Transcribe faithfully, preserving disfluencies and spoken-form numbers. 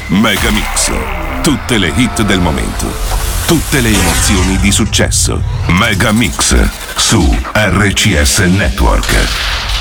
Mega Mix. Tutte le hit del momento. Tutte le emozioni di successo. Mega Mix su R C S Network.